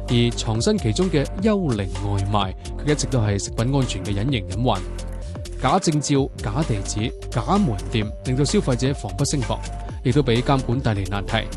而藏身其中嘅幽靈外賣，佢一直都係食品安全嘅隱形隱患。假證照、假地址、假門店，令到消費者防不勝防，亦都俾監管帶嚟難題。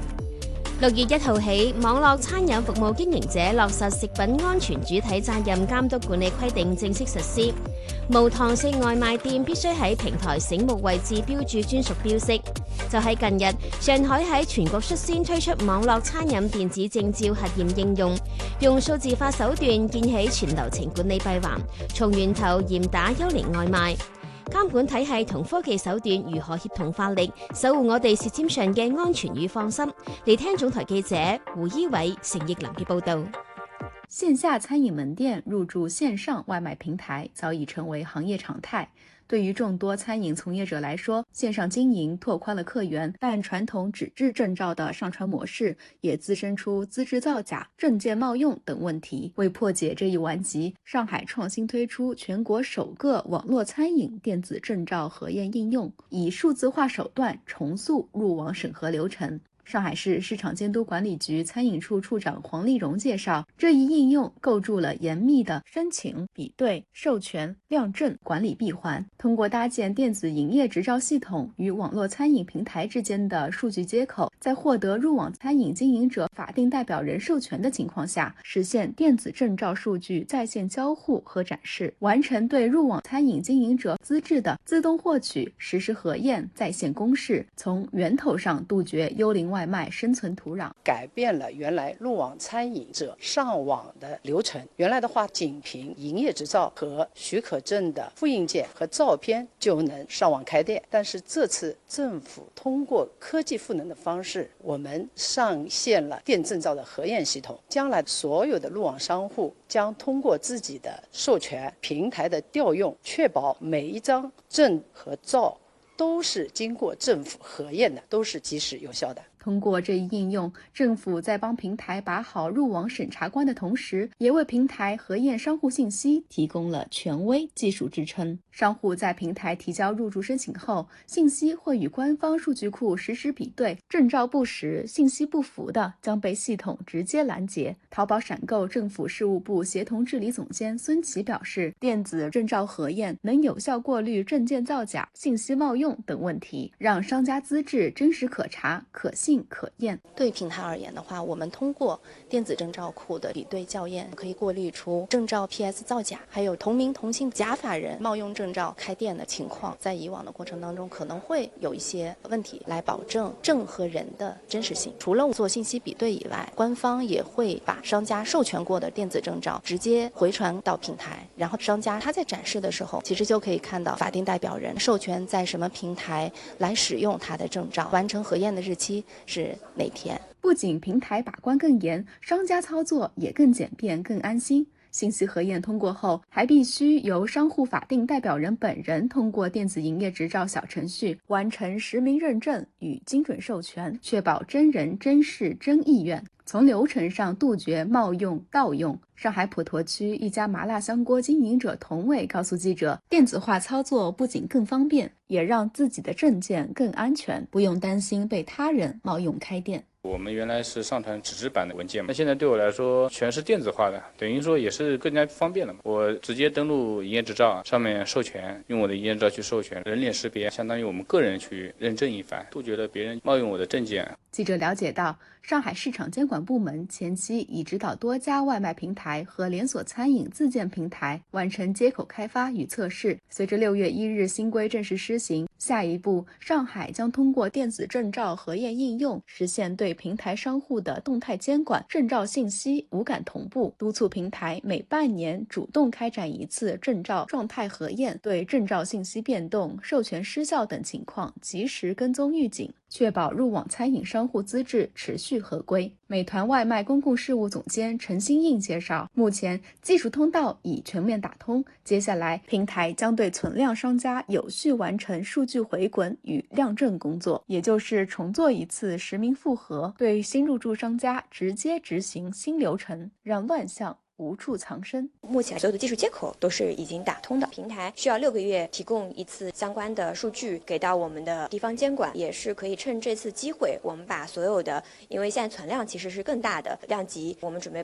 6月1號起，網絡餐飲服務經營者落實食品安全主體責任監督管理規定正式實施。無堂食外賣店必須喺平台醒目位置標注專屬標識。就喺近日，上海喺全國率先推出網絡餐飲電子證照核驗應用，用數字化手段建起全流程管理閉環，從源頭嚴打幽靈外賣。監管體系同科技手段如何協同發力，守護我哋舌尖上嘅安全與放心？嚟聽總台記者胡依偉、成奕林嘅報導。 線下餐飲門店入駐線上外賣平台早已成為行業常態。對於眾多餐飲從業者來說，線上經營拓寬了客源，但傳統紙質證照的上傳模式也滋生出資質造假、證件冒用等問題。為破解這一頑疾，上海創新推出全國首個網絡餐飲電子證照核驗應用，以數字化手段重塑入網審核流程。上海市市場監督管理局餐飲處處長黃麗蓉介紹，這一應用構築了嚴密的申請、比對、授權、量證管理閉環。通過搭建電子營業執照系統與網絡餐飲平台之間的數據接口，在獲得入網餐飲經營者法定代表人授權的情況下，實現電子證照數據在線交互和展示，完成對入網餐飲經營者資質的自動獲取、實時核驗、在線公示，從源頭上杜絕幽靈外賣生存土壤， 改變了原來入網餐飲者上網的流程。原來的話，僅憑營業執照和許可證的複印件和照片就能上網開店。但是這次政府通過科技賦能的方式，我們上線了電證照的核驗系統。將來所有的入網商戶將通過自己的授權平台的調用，確保每一張證和照都是經過政府核驗的，都是及時有效的。 通過這一應用，政府在幫平台把好入網審查關的同時，也為平台核驗商戶信息提供了權威技術支撐。商戶在平台提交入駐申請後，信息會與官方數據庫實時比對，證照不實、信息不符的將被系統直接攔截。淘寶閃購政府事務部協同治理總監孫琦表示，電子證照核驗能有效過濾證件造假、信息冒用等問題，讓商家資質真實可查、可信可驗。 對平台而言的話，我們通過電子證照庫的比對校驗，可以過濾出證照 PS 造假，還有同名同姓假法人冒用證照開店的情況。在以往的過程當中，可能會有一些問題，來保證證和人的真實性。除了做信息比對以外，官方也會把商家授權過的電子證照直接回傳到平台，然後商家他在展示的時候，其實就可以看到法定代表人授權在什麼平台來使用他的證照，完成核驗的日期是哪天。 不僅平台把關更嚴，商家操作也更簡便、更安心。信息核驗通過後，還必須由商戶法定代表人本人通過電子營業執照小程序完成實名認證與精準授權，確保真人真事真意願，從流程上杜絕冒用盜用。上海普陀區一家麻辣香鍋經營者童偉告訴記者，電子化操作不僅更方便，也讓自己的證件更安全，不用擔心被他人冒用開店。 我們原來是上傳紙質版的文件嘛，那現在對我來說全是電子化的，等於說也是更加方便了嘛。我直接登錄營業執照，上面授權，用我的營業執照去授權，人臉識別，相當於我們個人去認證一番，杜絕了別人冒用我的證件。 記者了解到，上海市場監管部門前期已指導多家外賣平台和連鎖餐飲自建平台完成接口開發與測試。隨着6月1日新規正式施行，下一步上海將通過電子證照核驗應用，實現對平台商戶的動態監管，證照信息無感同步，督促平台每半年主動開展一次證照狀態核驗，對證照信息變動、授權失效等情況及時跟蹤預警，確保入網餐飲商戶資質持續合規。美團外賣公共事務總監陳新應介紹，目前技術通道已全面打通，接下來平台將對存量商家有序完成數據回滾與量證工作，也就是重做一次實名複核，對新入駐商家直接執行新流程，讓亂象無處藏身。 目前所有的技術接口都是已經打通的，平台需要6個月提供一次相關的數據給到我們的地方監管，也是可以趁這次機會，我們把所有的，因為現在存量其實是更大的量級，我們準備